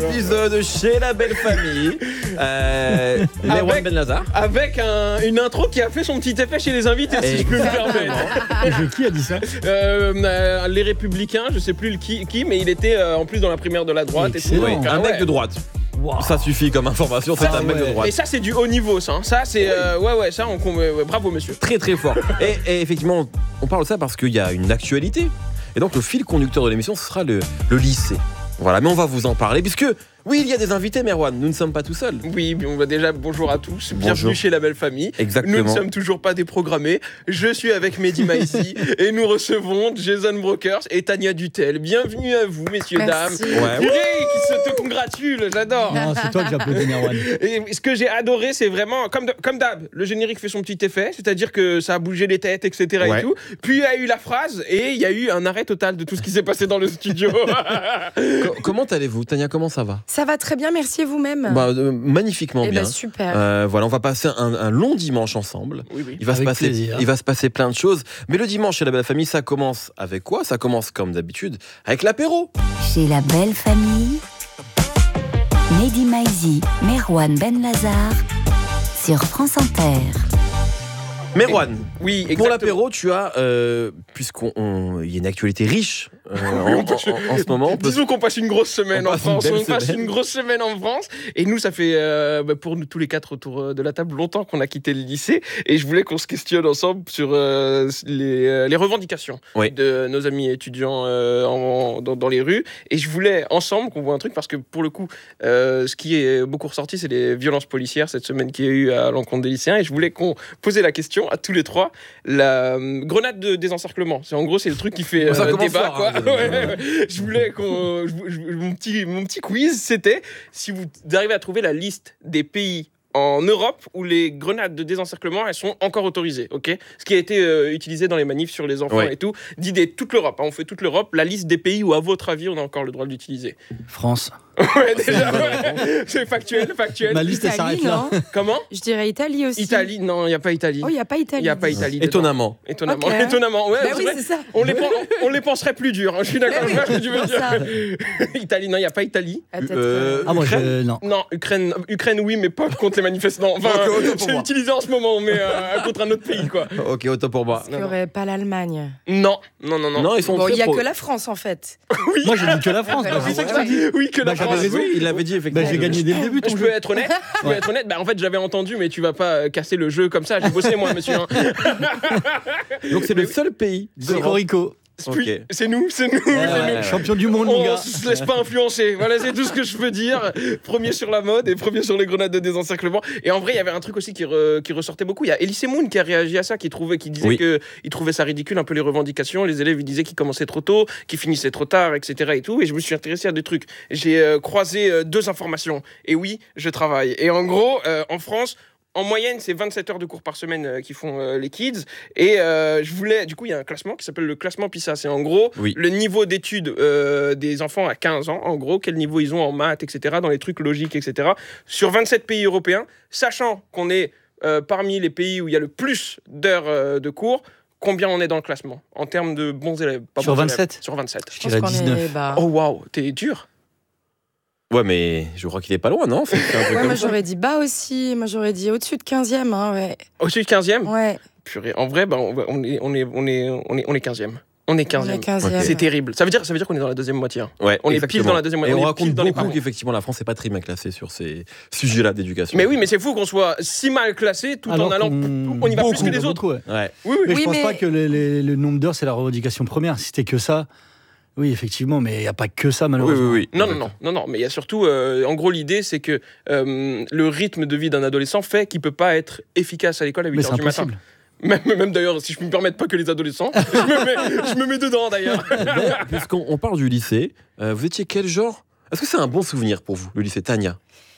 épisode chez la belle famille. Merwan Benlazar. Avec une intro qui a fait son petit effet chez les invités, si je peux me permettre. Qui a dit ça? Les Républicains, je sais plus qui, mais il était en plus dans la primaire de la droite. Et tout. Oui, un mec de droite. Wow. Ça suffit comme information, c'est un mec de droite. Et ça, c'est du haut niveau, ça. Ça, c'est. Ça, bravo, monsieur. Très, très fort. et effectivement, on parle de ça parce qu'il y a une actualité. Et donc, le fil conducteur de l'émission, ce sera le lycée. Voilà, mais on va vous en parler, puisque, oui, il y a des invités, Merwan, nous ne sommes pas tout seuls. Oui, déjà, bonjour à tous, bienvenue chez la belle famille. Exactement. Nous ne sommes toujours pas déprogrammés, je suis avec Mehdi Maizi, et nous recevons Jason Brokers et Tania Dutel. Bienvenue à vous, messieurs, Merci. dames. Ouais. Qui se te congratulent, j'adore. Non, c'est toi que j'applaudis, Merwan. Et ce que j'ai adoré, c'est vraiment, comme d'hab, le générique fait son petit effet, c'est-à-dire que ça a bougé les têtes, etc. Ouais. Et tout. Puis il y a eu la phrase, et il y a eu un arrêt total de tout ce qui s'est passé dans le studio. Comment allez-vous, Tania, comment ça va? Ça va très bien, merci et vous-même. Magnifiquement bien. Super. Voilà, on va passer un long dimanche ensemble. Oui. Il va se passer plein de choses. Mais le dimanche chez la belle famille, ça commence avec quoi? Ça commence comme d'habitude avec l'apéro. Chez la belle famille, Mehdi Maizi, Merwan Benlazar sur France Inter. Merwan, Oui, exactement. pour l'apéro, tu as, puisqu'il y a une actualité riche en ce moment. Disons qu'on passe une grosse semaine en France. une belle On passe semaine. une grosse semaine en France. Et nous, ça fait, pour nous tous les quatre autour de la table, longtemps qu'on a quitté le lycée. Et je voulais qu'on se questionne ensemble sur les revendications de nos amis étudiants dans les rues. Et je voulais ensemble qu'on voit un truc, parce que pour le coup, ce qui est beaucoup ressorti, c'est les violences policières cette semaine qu'il y a eu à l'encontre des lycéens. Et je voulais qu'on posait la question à tous les trois, la grenade de désencerclement. En gros, c'est le truc qui fait débat. fort, Quoi. hein, Je voulais mon petit quiz, c'était si vous arrivez à trouver la liste des pays en Europe où les grenades de désencerclement, elles sont encore autorisées, ok? Ce qui a été utilisé dans les manifs sur les enfants et tout, d'idée toute l'Europe, hein, on fait toute l'Europe, la liste des pays où, à votre avis, on a encore le droit de l'utiliser. France. Ouais, déjà, c'est factuel. Ma liste, elle s'arrête là. Comment? Je dirais Italie aussi. Italie, non, il n'y a pas Italie. Oh, il n'y a pas Italie. Il n'y a pas Italie. Étonnamment. Étonnamment. Okay. Étonnamment, ouais. Bah oui, c'est ça. On les penserait plus durs, hein, je suis d'accord avec ce que tu veux dire. Italie, non, il n'y a pas Italie. Moi, non. Non, Ukraine, oui, mais pas contre les manifestants. Enfin, c'est utilisé en ce moment, mais contre un autre pays, quoi. Ok, autant pour moi. Il n'y aurait pas l'Allemagne. Non. Non, ils sont Bon, il très n'y a pro. que la France, en fait. Oui. Moi, j'ai dit que la France. C'est ça que je dis. Oui, que la j'avais France. raison. Oui, il l'avait dit effectivement. J'ai gagné dès le début. Je peux être honnête. En fait, j'avais entendu, mais tu vas pas casser le jeu comme ça. J'ai bossé, moi, monsieur. Hein. Donc c'est le seul pays de Corico. Ok. C'est nous. Champion du monde, mon On gars. se laisse pas influencer. Voilà, c'est tout ce que je peux dire. Premier sur la mode et premier sur les grenades de désencerclement. Et en vrai, il y avait un truc aussi qui ressortait beaucoup. Il y a Elise Moon qui a réagi à ça, qui disait que il trouvait ça ridicule, un peu les revendications. Les élèves, ils disaient qu'ils commençaient trop tôt, qu'ils finissaient trop tard, etc. et tout. Et je me suis intéressé à des trucs. J'ai croisé deux informations. Et oui, je travaille. Et en gros, en France, en moyenne, c'est 27 heures de cours par semaine qui font les kids. Et du coup, il y a un classement qui s'appelle le classement PISA. C'est en gros le niveau d'études des enfants à 15 ans. En gros, quel niveau ils ont en maths, etc., dans les trucs logiques, etc. Sur 27 pays européens, sachant qu'on est parmi les pays où il y a le plus d'heures de cours. Combien on est dans le classement en termes de bons élèves? Sur 27 Sur 27. Je dirais 19. Oh waouh, t'es dur. Ouais, mais je crois qu'il est pas loin, non? C'est un peu comme Moi, ça. j'aurais dit bas aussi. Moi, j'aurais dit au-dessus de 15e. Hein, ouais. Au-dessus de 15e? Ouais. Purée. En vrai, on est 15e. On est 15e. On est 15e. Ok. C'est terrible. Ça veut dire qu'on est dans la deuxième moitié. Hein. Ouais, On est exactement. pile dans la deuxième moitié. Et on est raconte pile dans les beaucoup parents. qu'effectivement la France n'est pas très bien classée sur ces sujets-là d'éducation. Mais oui, mais c'est fou qu'on soit si mal classé tout en allant. On y va plus que les autres. Ouais. Oui. Mais je Oui, pense mais- pas que le nombre d'heures, c'est la revendication première. Si c'était que ça, oui, effectivement, mais il n'y a pas que ça, malheureusement. Oui. Non, mais il y a surtout, en gros, l'idée, c'est que le rythme de vie d'un adolescent fait qu'il peut pas être efficace à l'école à 8 Mais h c'est du matin. impossible. Même d'ailleurs, si je me permets pas que les adolescents, je me mets dedans d'ailleurs. D'ailleurs, puisqu'on parle du lycée, vous étiez quel genre? Est-ce que c'est un bon souvenir pour vous, le lycée, Tania?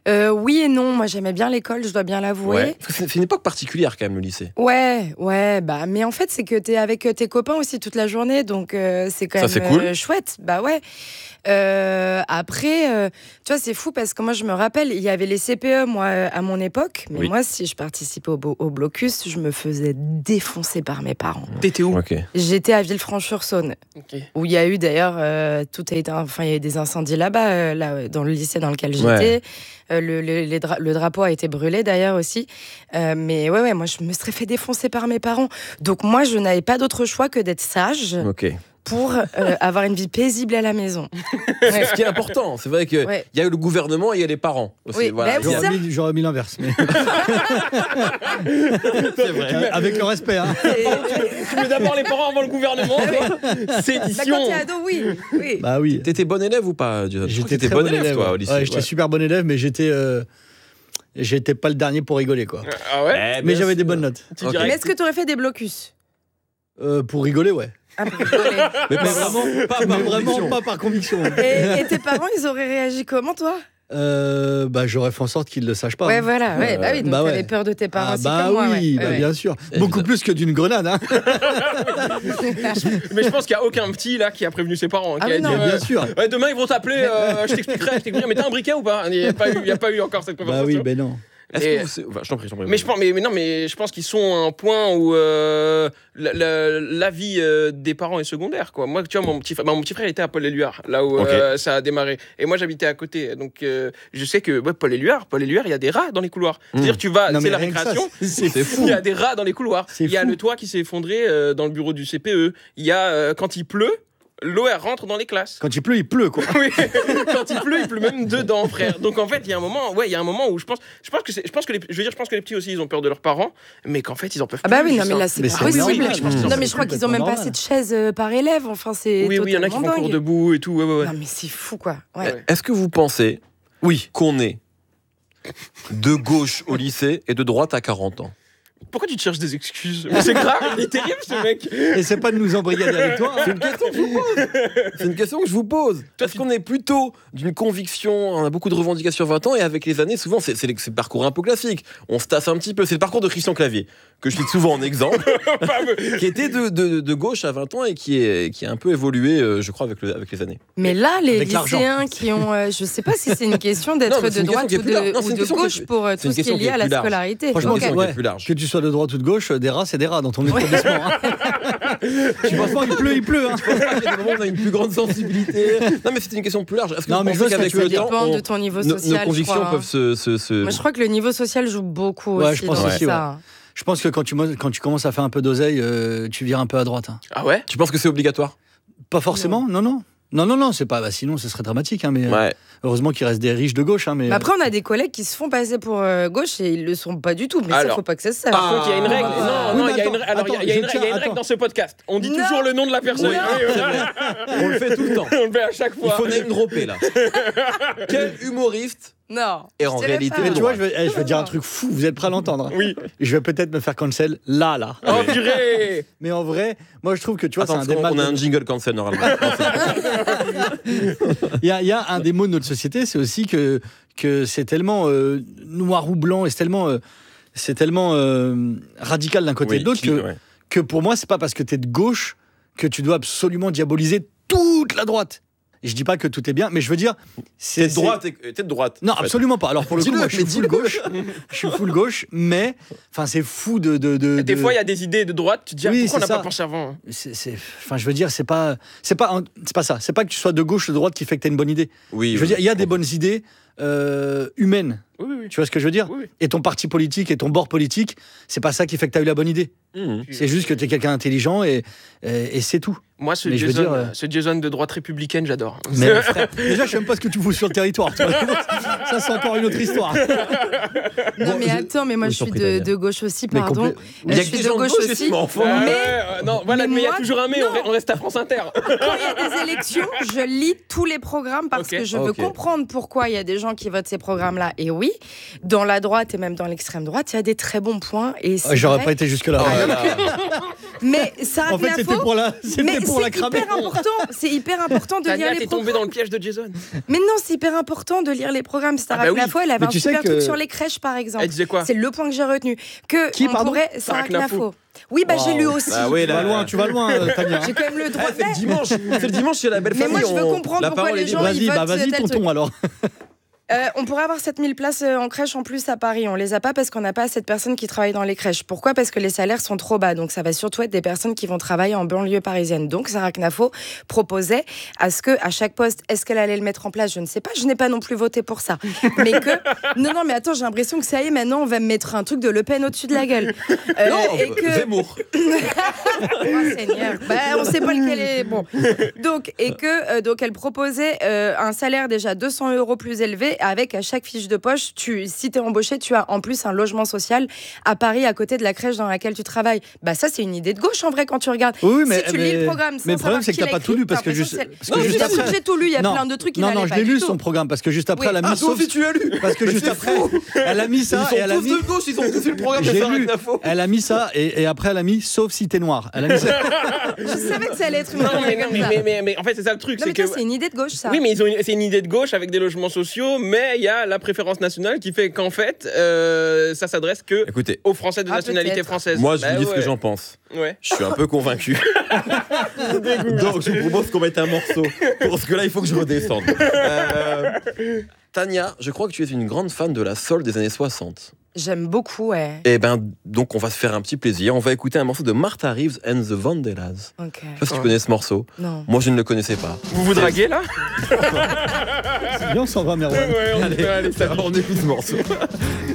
Oui et non. Moi, j'aimais bien l'école, je dois bien l'avouer. Ouais. Parce que c'est une époque particulière quand même, le lycée. Ouais, bah, mais en fait, c'est que t'es avec tes copains aussi toute la journée, donc c'est quand Ça, même c'est cool. chouette. Bah ouais. Après, tu vois, c'est fou parce que moi, je me rappelle, il y avait les CPE, moi, à mon époque, mais Oui. moi, si je participais au blocus, je me faisais défoncer par mes parents. T'étais où? Ok. J'étais à Villefranche-sur-Saône, Ok. où il y a eu d'ailleurs, tout a été, enfin, il y a eu des incendies là-bas, dans le lycée dans lequel j'étais. Le drapeau a été brûlé d'ailleurs aussi. Mais ouais, moi, je me serais fait défoncer par mes parents. Donc moi, je n'avais pas d'autre choix que d'être sage Ok. pour avoir une vie paisible à la maison. C'est ce qui est important. C'est vrai qu'il Ouais. y a eu le gouvernement et il y a les parents aussi. Oui, Voilà. bah oui, ça. J'aurais mis l'inverse. Mais... C'est vrai. Avec le respect. Hein. Tu mets d'abord les parents avant le gouvernement. Bah, Sédition. quand t'es ado, oui. Bah oui. T'étais bon élève ou pas, Jason? Je crois que J'étais t'étais très bon bon élève. toi, au lycée. Ouais, j'étais super bon élève, mais j'étais pas le dernier pour rigoler, quoi. Ah ouais? Eh, Mais bien j'avais des sûr. bonnes notes. Tu Ok. dirais Mais est-ce que t'aurais fait des blocus? Pour rigoler, ouais. Ah, pour rigoler. Mais Mais vraiment, pas par conviction. Et tes parents, ils auraient réagi comment, toi? Bah, j'aurais fait en sorte qu'ils ne le sachent pas. Ouais, hein. voilà. Ouais, bah oui, donc bah ouais. t'avais peur de tes parents Ah aussi bah comme moi. oui, ouais. bah Ouais, bien sûr. Évidemment. Beaucoup plus que d'une grenade. Hein. Mais je pense qu'il n'y a aucun petit là qui a prévenu ses parents. Ah Qui a oui, dit, non. Bien sûr. ouais, demain ils vont t'appeler, je t'expliquerai. Mais t'as un briquet ou pas? Il n'y a pas eu encore cette Bah conversation. oui, mais non. Est-ce Et- que vous... Enfin, je t'en prie. Mais je pense qu'ils sont à un point où la vie des parents est secondaire, quoi. Moi, tu vois, mon petit frère était à Paul-Éluard, là où Ok. ça a démarré. Et moi, j'habitais à côté. Donc, je sais que Paul-Éluard, il y a des rats dans les couloirs. C'est-à-dire, tu vas, Non, c'est mais la rien que ça, récréation. c'est fou. Il y a des rats dans les couloirs. C'est Il y a fou. le toit qui s'est effondré dans le bureau du CPE. Il y a, quand il pleut, l'eau, elle rentre dans les classes. Quand il pleut, quoi. Oui, quand il pleut même dedans, frère. Donc en fait, il y a un moment où je pense que les petits aussi, ils ont peur de leurs parents, mais qu'en fait, ils en peuvent Ah plus. bah oui, non, juste mais un- là, c'est Mais pas c'est possible. normal. je pense qu'ils en Non, mais peuvent je crois plus. qu'ils ont même pas Complètement assez de chaises par élève. Enfin, c'est Oui, il y en a qui font totalement cours dingue. debout et tout. Ouais. Non, mais c'est fou, quoi. Ouais. Ouais. Est-ce que vous pensez Oui. qu'on est de gauche au lycée et de droite à 40 ans? Pourquoi tu te cherches des excuses? Mais c'est grave, il est terrible ce mec. Et c'est pas de nous embrigader avec toi. C'est une question que je vous pose. C'est une question que je vous pose. Est-ce qu'on est plutôt d'une conviction, on a beaucoup de revendications 20 ans, et avec les années, souvent, c'est le parcours un peu classique. On se tasse un petit peu. C'est le parcours de Christian Clavier, que je cite souvent en exemple, qui était de gauche à 20 ans et qui a un peu évolué, je crois, avec les années. Mais là, les Avec l'argent. lycéens qui ont. Je sais pas si c'est une question Non, d'être mais c'est de une question droite qui est ou plus large. Non, de, c'est ou une de question qui gauche est- pour c'est tout une ce qui est question qui lié est à la plus large. scolarité. Franchement, C'est une question qui est ouais. plus large. Que tu sois de droite ou de gauche, des rats, c'est des rats dans ton établissement. Hein. Tu penses pas, il pleut. Hein. Il y a des moments où on a une plus grande sensibilité. Non, mais c'était une question plus large. Est-ce que Non, vous mais je pensez vois ce que qu'avec tu le veux temps, Ça dépend de ton niveau nos social. convictions je crois, peuvent se... Moi, je crois que le niveau social joue beaucoup Ouais, aussi je pense dans aussi, ça. Je pense que quand tu commences à faire un peu d'oseille, tu vires un peu à droite. Hein. Ah ouais? Tu penses que c'est obligatoire? Pas forcément, non, c'est pas. Bah, sinon, ce serait dramatique. Hein, mais Ouais. heureusement qu'il reste des riches de gauche. Hein, mais Mais après, on a des collègues qui se font passer pour gauche et ils le sont pas du tout. Mais ça, Alors, faut pas que ça se sache. Par contre, il y a une règle. Ah. Non, Oui, il y a une mais alors, il y a attends, une je tiens- règle attends. dans ce podcast. On dit Non. toujours le nom de la personne. Oui, Oui, c'est vrai. On le fait tout le temps. On le fait à chaque Il fois. faut name dropper là. Quel humoriste Non. Et je en dirais réalité, pas. Mais tu vois, je vais Non. dire un truc fou. Vous êtes prêts à l'entendre? Hein. Oui. Je vais peut-être me faire cancel là. Oh purée. Mais en vrai, moi, je trouve que tu vois, Attends, c'est un des parce qu'on mal a un jingle cancel normalement. Non, c'est- Il y a un des mots de notre société, c'est aussi que c'est tellement noir ou blanc et c'est tellement radical d'un côté et de l'autre ouais. que pour moi, c'est pas parce que tu es de gauche que tu dois absolument diaboliser toute la droite. Et je dis pas que tout est bien, mais je veux dire, T'es de droite, t'es de droite. Non, en fait. absolument pas. Alors pour le coup, Dis-le, moi, je suis mais full dis-le. gauche. Je suis full gauche, mais enfin, c'est fou de. Des fois, il y a des idées de droite. Tu te dis Oui, pourquoi on n'a c'est pas ça. pensé avant? Enfin, je veux dire, c'est pas ça. C'est pas que tu sois de gauche ou de droite qui fait que t'as une bonne idée. Oui, Je veux dire, il y a des bonnes idées humaines. Oui. Tu vois ce que je veux dire? Oui. Et ton parti politique et ton bord politique, c'est pas ça qui fait que t'as eu la bonne idée. Mhm. C'est juste que t'es quelqu'un d'intelligent et c'est tout. Moi, ce Mais je veux Jason, dire, ce Jason de droite républicaine, j'adore. Mais frère, déjà, je sais même pas ce que tu fous sur le territoire. Tu vois. Ça, c'est encore une autre histoire. Non, Bon, mais je- attends, mais moi, Oui, je suis je t'en prie, de gauche aussi, Mais pardon. complet- Il y a Je que suis des de gens de gauche gauche aussi. ici, mais enfin. Non, voilà, mais mais il y a moi, toujours un mais. non. On reste à France Inter. Quand il y a des élections, je lis tous les programmes parce Ok. que je veux Ok. comprendre pourquoi il y a des gens qui votent ces programmes-là. Et oui, dans la droite et même dans l'extrême droite, il y a des très bons points. Et j'aurais pas été jusque-là. Mais Sarah en fait, c'était pour la cramer. C'est hyper important de lire les programmes. T'es tombé dans le piège de Jason. Mais non, c'est hyper important de lire les programmes. Sarah Knafo, elle avait un super truc sur les crèches, par exemple. Elle disait quoi? C'est le point que j'ai retenu. Qui, pardon? Sarah Knafo. Oui, j'ai lu aussi. Tu vas loin, Tania. J'ai quand même le droit. C'est le dimanche chez la belle famille. Mais moi, je veux comprendre pourquoi les gens ils votent. Vas-y, tonton, alors. On pourrait avoir 7000 places en crèche en plus à Paris. On les a pas parce qu'on n'a pas assez de personnes qui travaillent dans les crèches. Pourquoi? Parce que les salaires sont trop bas. Donc ça va surtout être des personnes qui vont travailler en banlieue parisienne. Donc Sarah Knafo proposait à ce que à chaque poste, est-ce qu'elle allait le mettre en place? Je ne sais pas. Je n'ai pas non plus voté pour ça. Mais que non, mais attends, j'ai l'impression que ça y est, maintenant on va me mettre un truc de Le Pen au-dessus de la gueule. Zemmour. Oh Seigneur. On sait pas lequel est bon. Donc elle proposait un salaire déjà 200 € plus élevé. Avec à chaque fiche de poche, si tu es embauché, tu as en plus un logement social à Paris, à côté de la crèche dans laquelle tu travailles. Ça, c'est une idée de gauche, en vrai, quand tu regardes. Oui, mais, si tu lis le programme sans mais le problème, c'est que tu n'as pas tout lu. Parce que juste après... j'ai tout lu, il y a plein de trucs qui n'allaient pas. Non, je l'ai lu, son programme, parce que juste après, elle a mis... Sauf si tu as lu. Parce que juste après, elle a mis ça... Ils sont tous de gauche, ils ont tous lu le programme de Sarah Knafo. Elle a mis ça, et après, elle a mis « sauf si t'es noir ». Elle a mis ça. Je savais que ça allait être une mais en fait, c'est ça le truc. C'est une idée de gauche, ça. Oui, mais c'est une idée de gauche avec des logements sociaux, mais il y a la préférence nationale qui fait qu'en fait, ça s'adresse que aux Français de nationalité française. Moi, je vous dis ce que j'en pense. Ouais. Je suis un peu convaincu. Donc, je vous propose qu'on mette un morceau. Parce que là, il faut que je redescende. Tania, je crois que tu es une grande fan de la soul des années 60. J'aime beaucoup, ouais. Et donc on va se faire un petit plaisir. On va écouter un morceau de Martha Reeves and the Vandellas. Ok. Je sais pas si tu connais ce morceau. Non. Moi, je ne le connaissais pas. Vous vous draguez là? C'est bien, on s'en va, Merwan. Ouais, allez, on écoute ce morceau.